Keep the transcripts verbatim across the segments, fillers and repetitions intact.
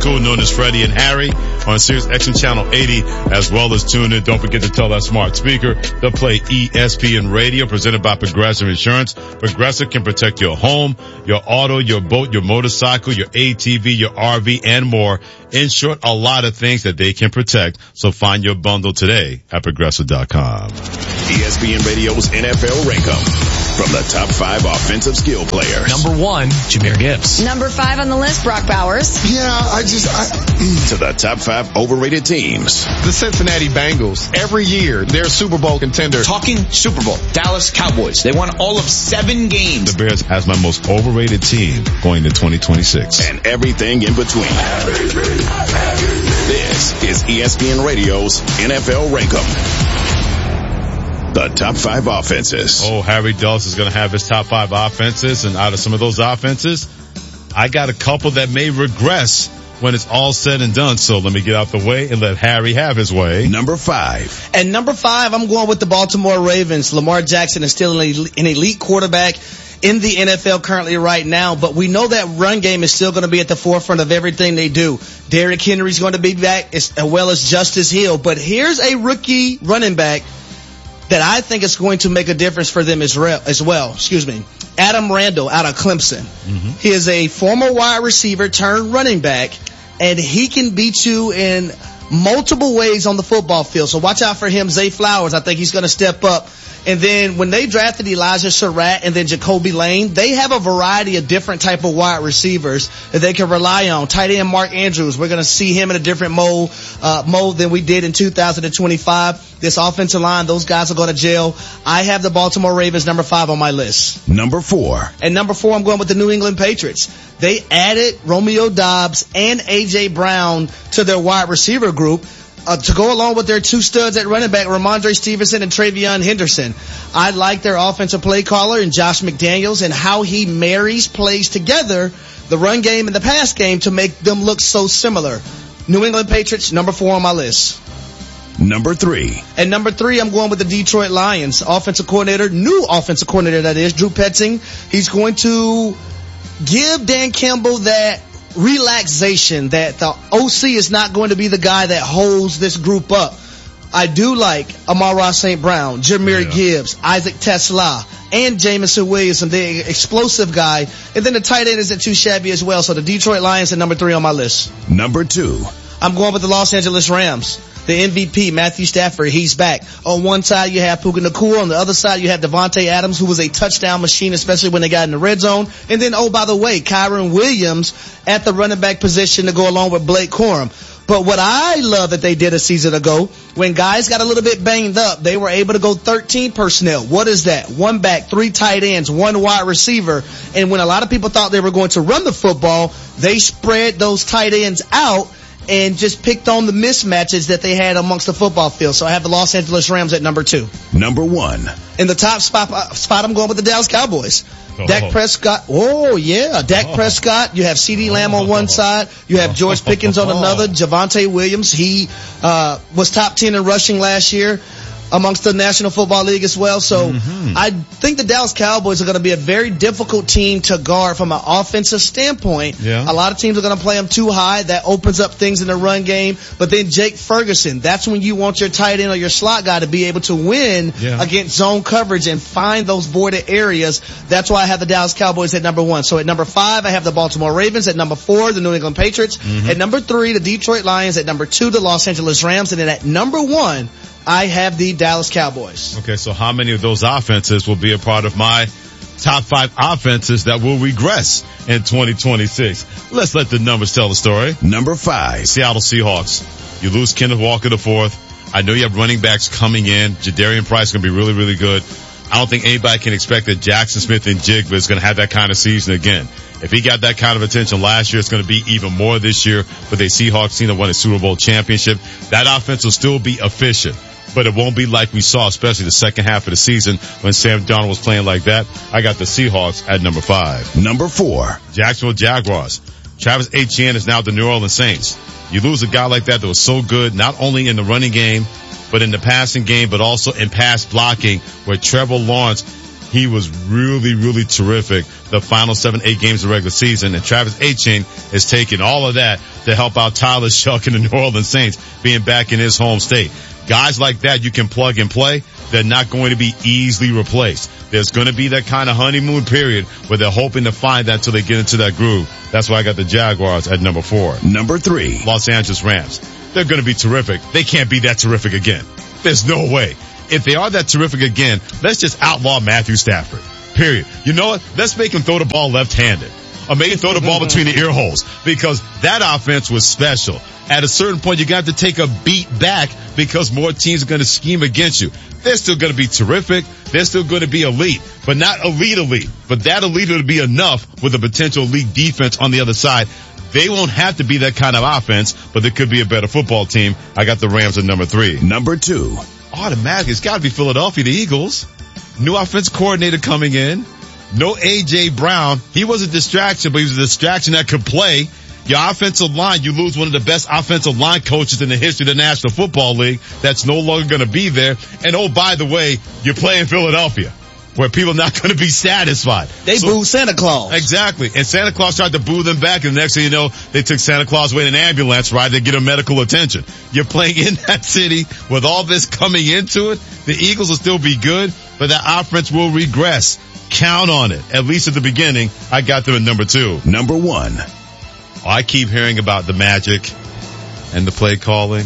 School, known as Freddie and Harry, on Sirius X M Channel eighty, as well as tune in. Don't forget to tell that smart speaker to play E S P N Radio, presented by Progressive Insurance. Progressive can protect your home, your auto, your boat, your motorcycle, your A T V, your R V, and more. In short, a lot of things that they can protect. So find your bundle today at Progressive dot com. E S P N Radio's N F L Rankum. From the top five offensive skill players. Number one, Jahmyr Gibbs. Number five on the list, Brock Bowers. Yeah, I just... I, to the top five overrated teams. The Cincinnati Bengals. Every year, they're a Super Bowl contender. Talking Super Bowl. Dallas Cowboys. They won all of seven games. The Bears has my most overrated team going to twenty twenty-six. And everything in between. This is E S P N Radio's N F L Rankum. The top five offenses. Oh, Harry Dulles is going to have his top five offenses, and out of some of those offenses, I got a couple that may regress when it's all said and done. So let me get out the way and let Harry have his way. Number five. And number five, I'm going with the Baltimore Ravens. Lamar Jackson is still an elite quarterback in the N F L currently right now, but we know that run game is still going to be at the forefront of everything they do. Derrick Henry's going to be back, as well as Justice Hill. But here's a rookie running back that I think is going to make a difference for them as well. Excuse me. Adam Randall out of Clemson. Mm-hmm. He is a former wide receiver turned running back, and he can beat you in multiple ways on the football field. So watch out for him. Zay Flowers, I think he's going to step up. And then when they drafted Elijah Surratt and then Jacoby Lane, they have a variety of different type of wide receivers that they can rely on. Tight end Mark Andrews, we're going to see him in a different mode, uh, mode than we did in two thousand twenty-five. This offensive line, those guys are going to jail. I have the Baltimore Ravens number five on my list. Number four. And number four, I'm going with the New England Patriots. They added Romeo Doubs and A J Brown to their wide receiver group. Uh, to go along with their two studs at running back, Ramondre Stevenson and Travion Henderson. I like their offensive play caller and Josh McDaniels and how he marries plays together, the run game and the pass game, to make them look so similar. New England Patriots, number four on my list. Number three. And number three, I'm going with the Detroit Lions. Offensive coordinator, new offensive coordinator that is, Drew Petzing. He's going to give Dan Campbell that relaxation, that the O C is not going to be the guy that holds this group up. I do like Amon-Ra Saint Brown, Jahmyr yeah. Gibbs, Isaac Tesla, and Jameson Williamson, the explosive guy. And then the tight end isn't too shabby as well. So the Detroit Lions at number three on my list. Number two. I'm going with the Los Angeles Rams. The M V P, Matthew Stafford, he's back. On one side, you have Puka Nacua. On the other side, you have Devontae Adams, who was a touchdown machine, especially when they got in the red zone. And then, oh, by the way, Kyron Williams at the running back position to go along with Blake Corum. But what I love that they did a season ago, when guys got a little bit banged up, they were able to go thirteen personnel. What is that? One back, three tight ends, one wide receiver. And when a lot of people thought they were going to run the football, they spread those tight ends out and just picked on the mismatches that they had amongst the football field. So I have the Los Angeles Rams at number two. Number one. In the top spot, uh, spot I'm going with the Dallas Cowboys. Oh. Dak Prescott. Oh, yeah. Dak oh. Prescott. You have CeeDee Lamb on one side. You have George Pickens on another. Javonte Williams. He uh was top ten in rushing last year amongst the National Football League as well. So mm-hmm. I think the Dallas Cowboys are going to be a very difficult team to guard from an offensive standpoint. Yeah. A lot of teams are going to play them too high. That opens up things in the run game. But then Jake Ferguson, that's when you want your tight end or your slot guy to be able to win yeah. against zone coverage and find those voided areas. That's why I have the Dallas Cowboys at number one. So at number five, I have the Baltimore Ravens. At number four, the New England Patriots. Mm-hmm. At number three, the Detroit Lions. At number two, the Los Angeles Rams. And then at number one, I have the Dallas Cowboys. Okay, so how many of those offenses will be a part of my top five offenses that will regress in twenty twenty-six? Let's let the numbers tell the story. Number five. Seattle Seahawks. You lose Kenneth Walker the fourth. I know you have running backs coming in. Jadarian Price is going to be really, really good. I don't think anybody can expect that Jackson Smith and Jigba is going to have that kind of season again. If he got that kind of attention last year, it's going to be even more this year. But the Seahawks team that won a Super Bowl championship, that offense will still be efficient. But it won't be like we saw, especially the second half of the season when Sam Darnold was playing like that. I got the Seahawks at number five. Number four. Jacksonville Jaguars. Travis Etienne is now the New Orleans Saints. You lose a guy like that that was so good, not only in the running game, but in the passing game, but also in pass blocking, where Trevor Lawrence he was really, really terrific the final seven, eight games of the regular season. And Travis Etienne is taking all of that to help out Tyler Shough and the New Orleans Saints being back in his home state. Guys like that you can plug and play. They're not going to be easily replaced. There's going to be that kind of honeymoon period where they're hoping to find that until they get into that groove. That's why I got the Jaguars at number four. Number three. Los Angeles Rams. They're going to be terrific. They can't be that terrific again. There's no way. If they are that terrific again, let's just outlaw Matthew Stafford. Period. You know what? Let's make him throw the ball left-handed. Or maybe throw the ball between the ear holes. Because that offense was special. At a certain point, you got to take a beat back because more teams are going to scheme against you. They're still going to be terrific. They're still going to be elite. But not elite elite. But that elite will be enough with a potential elite defense on the other side. They won't have to be that kind of offense, but they could be a better football team. I got the Rams at number three. Number two. Automatically, it's got to be Philadelphia, the Eagles. New offense coordinator coming in. No A J. Brown. He was a distraction, but he was a distraction that could play. Your offensive line, you lose one of the best offensive line coaches in the history of the National Football League. That's no longer going to be there. And oh, by the way, you're playing Philadelphia, where people are not going to be satisfied. They so, booed Santa Claus. Exactly. And Santa Claus tried to boo them back, and the next thing you know, they took Santa Claus away in an ambulance ride to get him medical attention. You're playing in that city with all this coming into it. The Eagles will still be good, but that offense will regress. Count on it. At least at the beginning, I got them at number two. Number one. Oh, I keep hearing about the magic and the play calling,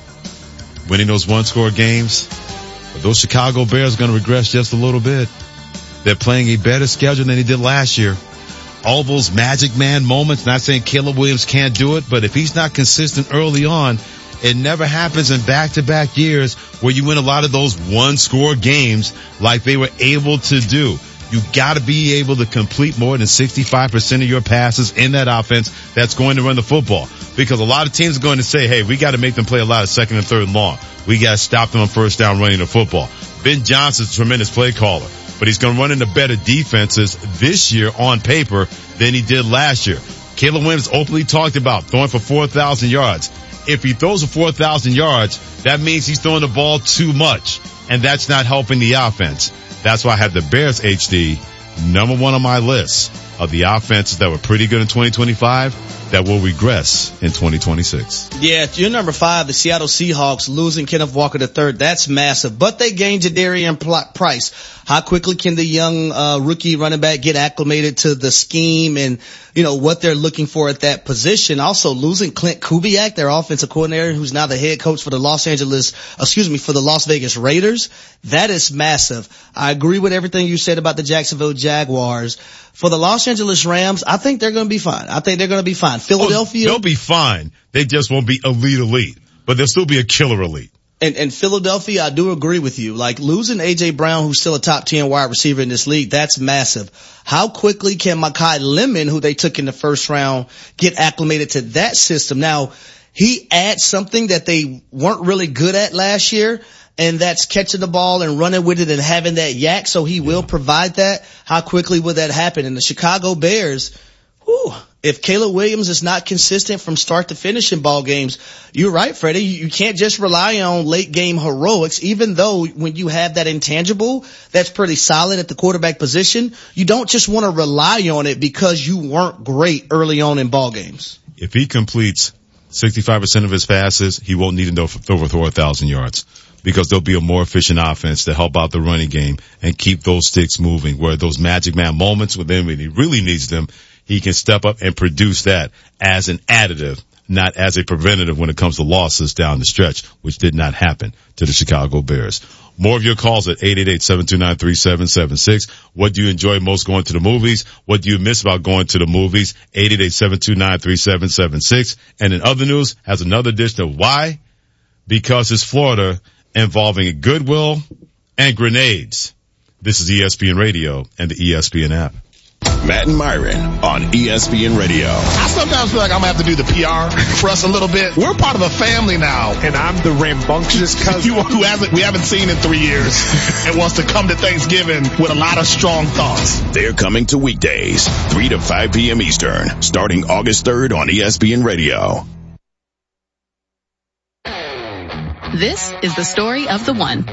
winning those one-score games. But those Chicago Bears are going to regress just a little bit. They're playing a better schedule than they did last year. All those magic man moments, not saying Caleb Williams can't do it, but if he's not consistent early on, it never happens in back-to-back years where you win a lot of those one-score games like they were able to do. You got to be able to complete more than sixty-five percent of your passes in that offense that's going to run the football. Because a lot of teams are going to say, hey, we got to make them play a lot of second and third and long. We got to stop them on first down running the football. Ben Johnson's a tremendous play caller, but he's going to run into better defenses this year on paper than he did last year. Caleb Williams openly talked about throwing for four thousand yards. If he throws for four thousand yards, that means he's throwing the ball too much, and that's not helping the offense. That's why I have the Bears H D number one on my list of the offenses that were pretty good in twenty twenty-five that will regress in twenty twenty-six. Yeah, you're number five, the Seattle Seahawks losing Kenneth Walker the third. That's massive. But they gained Jadarian Price. How quickly can the young uh, rookie running back get acclimated to the scheme and, you know, what they're looking for at that position? Also losing Clint Kubiak, their offensive coordinator, who's now the head coach for the Los Angeles, excuse me, for the Las Vegas Raiders. That is massive. I agree with everything you said about the Jacksonville Jaguars. For the Los Angeles Rams, I think they're going to be fine. I think they're going to be fine. Philadelphia. Oh, they'll be fine. They just won't be elite elite, but they'll still be a killer elite. And, and Philadelphia, I do agree with you. Like losing A J. Brown, who's still a top ten wide receiver in this league, that's massive. How quickly can Mekhi Lemon, who they took in the first round, get acclimated to that system? Now, he adds something that they weren't really good at last year, and that's catching the ball and running with it and having that yak, so he will provide that. How quickly will that happen? And the Chicago Bears, whew, if Caleb Williams is not consistent from start to finish in ball games, you're right, Freddie. You can't just rely on late game heroics, even though when you have that intangible that's pretty solid at the quarterback position, you don't just want to rely on it because you weren't great early on in ball games. If he completes sixty-five percent of his passes, he won't need to throw over four thousand yards. Because there'll be a more efficient offense to help out the running game and keep those sticks moving. Where those magic man moments when he really needs them, he can step up and produce that as an additive, not as a preventative when it comes to losses down the stretch, which did not happen to the Chicago Bears. More of your calls at eight eight eight, seven two nine, three seven seven six. What do you enjoy most going to the movies? What do you miss about going to the movies? eight eight eight, seven two nine, three seven seven six. And in other news, has another edition of Why? Because it's Florida, involving Goodwill and grenades. This is E S P N Radio and the E S P N app. Matt and Myron on E S P N Radio. I sometimes feel like I'm going to have to do the P R for us a little bit. We're part of a family now. And I'm the rambunctious cousin who hasn't, we haven't seen in three years and wants to come to Thanksgiving with a lot of strong thoughts. They're coming to weekdays, three to five p.m. Eastern, starting August third on E S P N Radio. This is the story of the one.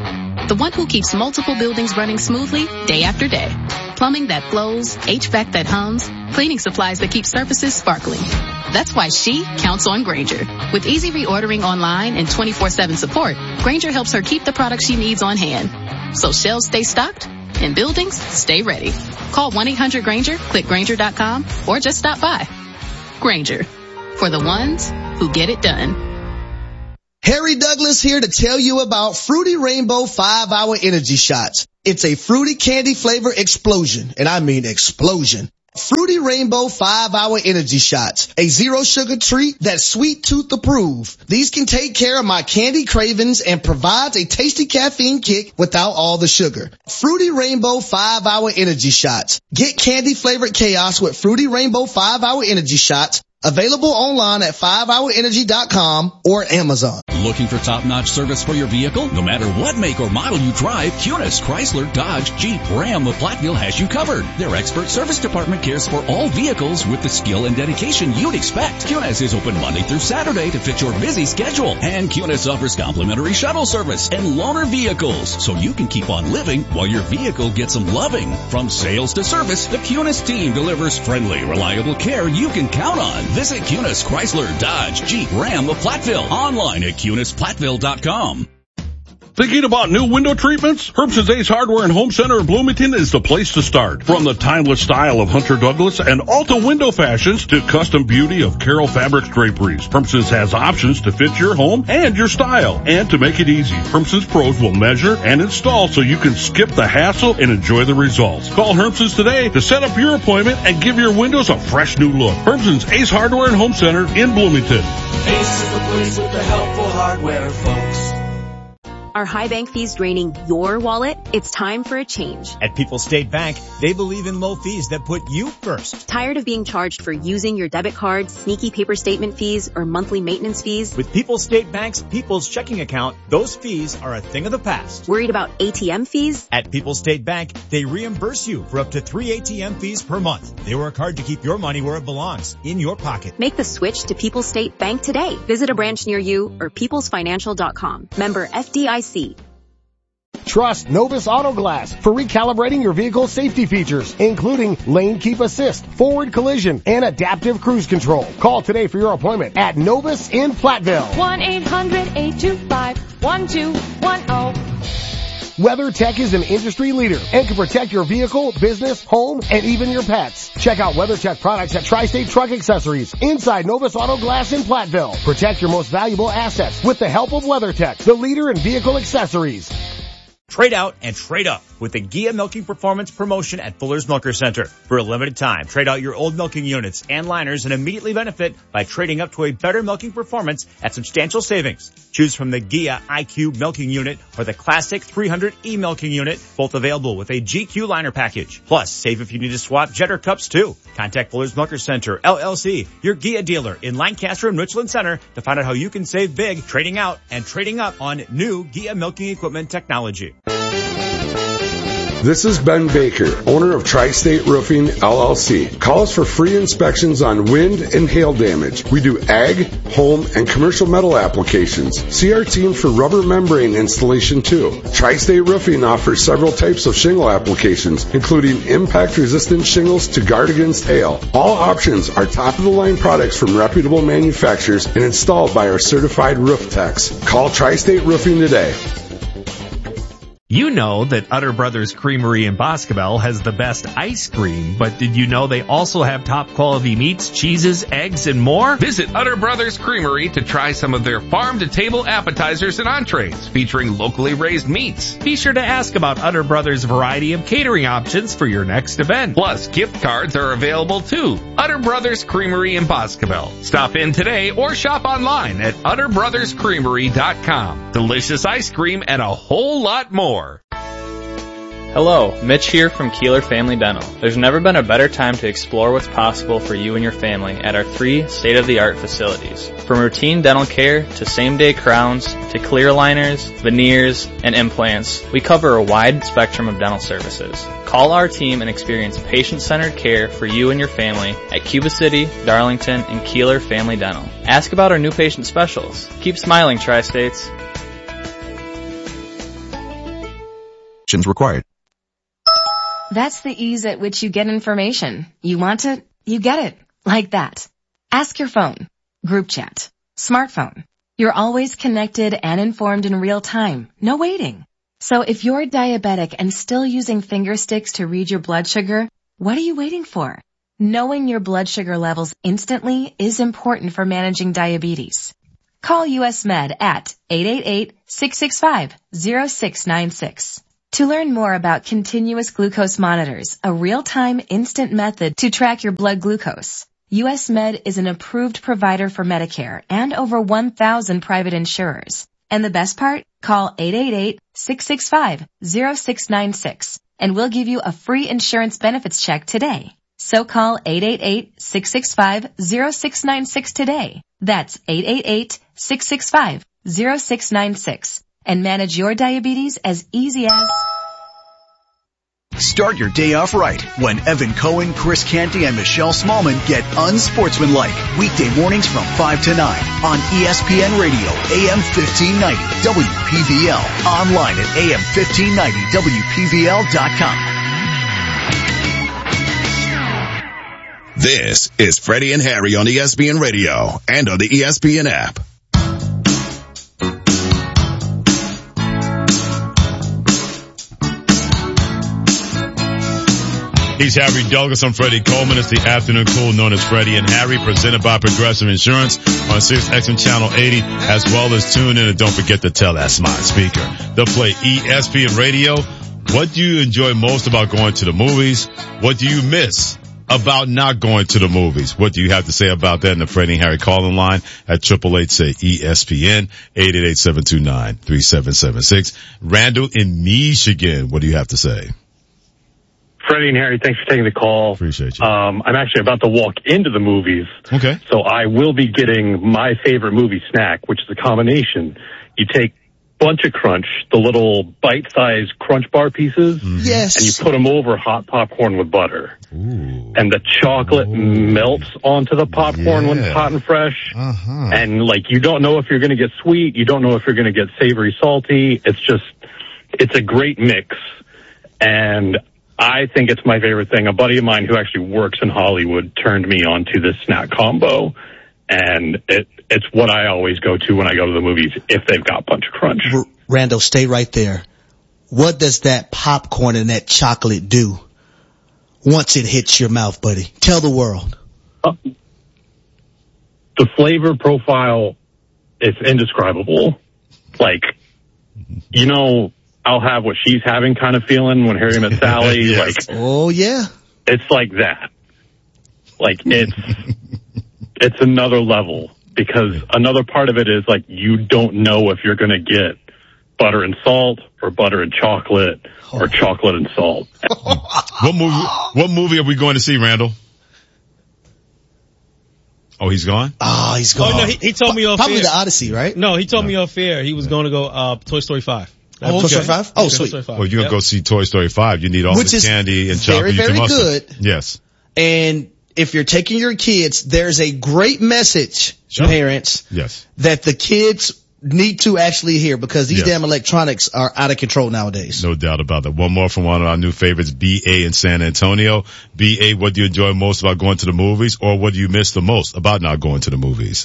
The one who keeps multiple buildings running smoothly day after day. Plumbing that flows, H V A C that hums, cleaning supplies that keep surfaces sparkling. That's why she counts on Grainger. With easy reordering online and twenty-four seven support, Grainger helps her keep the products she needs on hand. So shelves stay stocked and buildings stay ready. Call one eight hundred Grainger, click Grainger dot com, or just stop by. Grainger, for the ones who get it done. Harry Douglas here to tell you about Fruity Rainbow five hour Energy Shots. It's a fruity candy flavor explosion, and I mean explosion. Fruity Rainbow five hour Energy Shots, a zero sugar treat that's sweet tooth approved. These can take care of my candy cravings and provides a tasty caffeine kick without all the sugar. Fruity Rainbow five hour Energy Shots. Get candy flavored chaos with Fruity Rainbow five hour Energy Shots. Available online at five hour energy dot com or Amazon. Looking for top-notch service for your vehicle? No matter what make or model you drive, Cunis, Chrysler, Dodge, Jeep, Ram of Platteville has you covered. Their expert service department cares for all vehicles with the skill and dedication you'd expect. Cunis is open Monday through Saturday to fit your busy schedule. And Cunis offers complimentary shuttle service and loaner vehicles, so you can keep on living while your vehicle gets some loving. From sales to service, the Cunis team delivers friendly, reliable care you can count on. Visit Cunis, Chrysler, Dodge, Jeep, Ram of Platteville. Online at Cunis Platteville dot com. Thinking about new window treatments? Herbson's Ace Hardware and Home Center in Bloomington is the place to start. From the timeless style of Hunter Douglas and Alta window fashions to custom beauty of Carroll Fabrics draperies, Herbson's has options to fit your home and your style. And to make it easy, Herbson's pros will measure and install so you can skip the hassle and enjoy the results. Call Herbson's today to set up your appointment and give your windows a fresh new look. Herbson's Ace Hardware and Home Center in Bloomington. Ace is the place with the helpful hardware, folks. Are high bank fees draining your wallet? It's time for a change. At People's State Bank, they believe in low fees that put you first. Tired of being charged for using your debit card, sneaky paper statement fees, or monthly maintenance fees? With People's State Bank's People's Checking Account, those fees are a thing of the past. Worried about A T M fees? At People's State Bank, they reimburse you for up to three A T M fees per month. They work hard to keep your money where it belongs, in your pocket. Make the switch to People's State Bank today. Visit a branch near you or peoples financial dot com. Member F D I C. Trust Novus Auto Glass for recalibrating your vehicle's safety features, including lane keep assist, forward collision, and adaptive cruise control. Call today for your appointment at Novus in Platteville. one eight hundred eight two five one two one zero. WeatherTech is an industry leader and can protect your vehicle, business, home, and even your pets. Check out WeatherTech products at Tri-State Truck Accessories inside Novus Auto Glass in Platteville. Protect your most valuable assets with the help of WeatherTech, the leader in vehicle accessories. Trade out and trade up with the Gia Milking Performance promotion at Fuller's Milker Center. For a limited time, trade out your old milking units and liners and immediately benefit by trading up to a better milking performance at substantial savings. Choose from the Gia I Q Milking Unit or the Classic three hundred E Milking Unit, both available with a G Q liner package. Plus, save if you need to swap Jetter cups too. Contact Fuller's Milker Center, L L C, your Gia dealer in Lancaster and Richland Center to find out how you can save big trading out and trading up on new Gia milking equipment technology. This is Ben Baker, owner of Tri-State Roofing, L L C. Call us for free inspections on wind and hail damage. We do ag, home, and commercial metal applications. See our team for rubber membrane installation too. Tri-State Roofing offers several types of shingle applications, including impact-resistant shingles to guard against hail. All options are top-of-the-line products from reputable manufacturers and installed by our certified roof techs. Call Tri-State Roofing today. You know that Utter Brothers Creamery in Boscobel has the best ice cream, but did you know they also have top quality meats, cheeses, eggs, and more? Visit Utter Brothers Creamery to try some of their farm-to-table appetizers and entrees featuring locally raised meats. Be sure to ask about Utter Brothers' variety of catering options for your next event. Plus, gift cards are available too. Utter Brothers Creamery in Boscobel. Stop in today or shop online at utter brothers creamery dot com. Delicious ice cream and a whole lot more. Hello, Mitch here from Keeler Family Dental. There's never been a better time to explore what's possible for you and your family at our three state-of-the-art facilities. From routine dental care to same-day crowns to clear aligners, veneers, and implants, we cover a wide spectrum of dental services. Call our team and experience patient-centered care for you and your family at Cuba City, Darlington, and Keeler Family Dental. Ask about our new patient specials. Keep smiling, Tri-States. Instructions required. That's the ease at which you get information. You want it, you get it. Like that. Ask your phone. Group chat. Smartphone. You're always connected and informed in real time. No waiting. So if you're diabetic and still using finger sticks to read your blood sugar, what are you waiting for? Knowing your blood sugar levels instantly is important for managing diabetes. Call U S Med at eight eight eight, six six five, zero six nine six. To learn more about continuous glucose monitors, a real-time instant method to track your blood glucose, U S Med is an approved provider for Medicare and over one thousand private insurers. And the best part? Call eight eight eight, six six five, zero six nine six and we'll give you a free insurance benefits check today. So call eight eight eight, six six five, zero six nine six today. That's eight eight eight, six six five, zero six nine six and manage your diabetes as easy as... Start your day off right when Evan Cohen, Chris Canty, and Michelle Smallman get unsportsmanlike. Weekday mornings from five to nine on E S P N Radio, A M fifteen ninety, W P V L. Online at A M fifteen ninety W P V L dot com. This is Freddie and Harry on E S P N Radio and on the E S P N app. He's Harry Douglas. I'm Freddie Coleman. It's the afternoon cool known as Freddie and Harry, presented by Progressive Insurance on six X M Channel eighty, as well as tune in and don't forget to tell that smart speaker. They'll play E S P N Radio. What do you enjoy most about going to the movies? What do you miss about not going to the movies? What do you have to say about that in the Freddie and Harry calling line at eight eight eight, say E S P N, eight eight eight, seven two nine, three seven seven six. Randall in Michigan, what do you have to say? Freddie and Harry, thanks for taking the call. Appreciate you. Um, I'm actually about to walk into the movies. Okay. So I will be getting my favorite movie snack, which is a combination. You take Bunch of Crunch, the little bite-sized Crunch Bar pieces. Mm-hmm. Yes. And you put them over hot popcorn with butter. Ooh. And the chocolate Ooh. melts onto the popcorn yeah. when it's hot and fresh. Uh-huh. And, like, you don't know if you're going to get sweet. You don't know if you're going to get savory, salty. It's just, it's a great mix. And I think it's my favorite thing. A buddy of mine who actually works in Hollywood turned me on to this snack combo, and it, it's what I always go to when I go to the movies if they've got Bunch of Crunch. R- Randall, stay right there. What does that popcorn and that chocolate do once it hits your mouth, buddy? Tell the world. Uh, the flavor profile is indescribable. Like, you know, I'll have what she's having kind of feeling when Harry Met Sally. Yes. Like, oh yeah, it's like that. Like it's it's another level, because another part of it is like you don't know if you're going to get butter and salt or butter and chocolate or chocolate and salt. What movie? What movie are we going to see, Randall? Oh, he's gone? Oh, he's gone. Oh no, he, he told me off Probably air. the Odyssey, right? No, he told no. me off air he was going to go uh Toy Story five. Oh, Toy Story five? Oh, sweet. Well, you're going to go see Toy Story five. You need all Which the is candy and very, chocolate you very can muster. good. Yes. And if you're taking your kids, there's a great message, Sure. parents, Yes. that the kids need to actually hear, because these Yes. damn electronics are out of control nowadays. No doubt about that. One more from one of our new favorites, B A in San Antonio. B A, what do you enjoy most about going to the movies, or what do you miss the most about not going to the movies?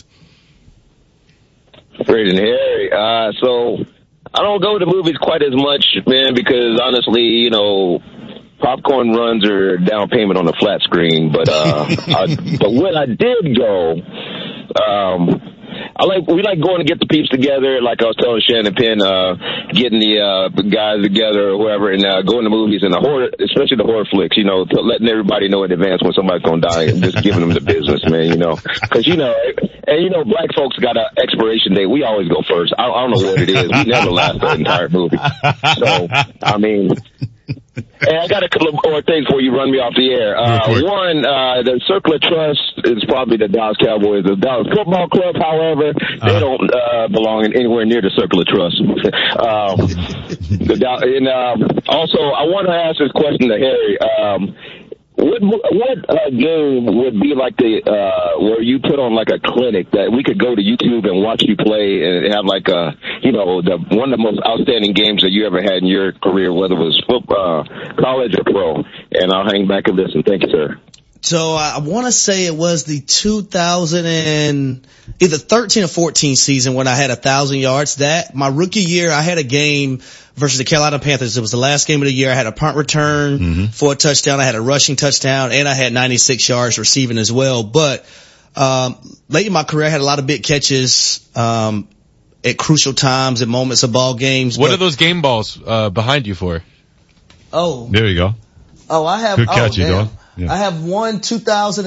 Fred and Harry. Uh, so I don't go to movies quite as much, man, because honestly, you know, popcorn runs are down payment on the flat screen. But uh, I, but when I did go, um, I like we like going to get the peeps together. Like I was telling Shannon Penn, uh, getting the uh, guys together or whoever, and uh, going to movies and the horror, especially the horror flicks. You know, to letting everybody know in advance when somebody's gonna die and just giving them the business, man. You know, because you know. And, you know, black folks got an expiration date. We always go first. I, I don't know what it is. We never last the entire movie. So, I mean, and I got a couple more things before you run me off the air. Uh, one, uh, the Circle of Trust is probably the Dallas Cowboys. The Dallas Football Club, however, they uh, don't uh, belong in anywhere near the Circle of Trust. um, the, and uh, also, I want to ask this question to Harry. Um, What what uh, game would be like the uh where you put on like a clinic that we could go to YouTube and watch you play and have like a you know, the one of the most outstanding games that you ever had in your career, whether it was football, uh, college or pro. And I'll hang back and listen. Thank you, sir. So I want to say it was the two thousand and either thirteen or fourteen season when I had a thousand yards. That my rookie year, I had a game versus the Carolina Panthers. It was the last game of the year. I had a punt return mm-hmm. for a touchdown. I had a rushing touchdown, and I had ninety-six yards receiving as well. But um, late in my career, I had a lot of big catches um, at crucial times and moments of ball games. What but, are those game balls uh, behind you for? Oh, there you go. Oh, I have. Good catch, oh, you dog. Yeah. I have one two thousand